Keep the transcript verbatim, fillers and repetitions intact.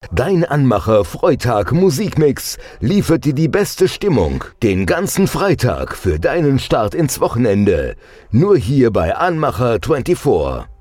Dein Anmacher Freitag Musikmix liefert dir die beste Stimmung den ganzen Freitag für deinen Start ins Wochenende. Nur hier bei Anmacher vierundzwanzig.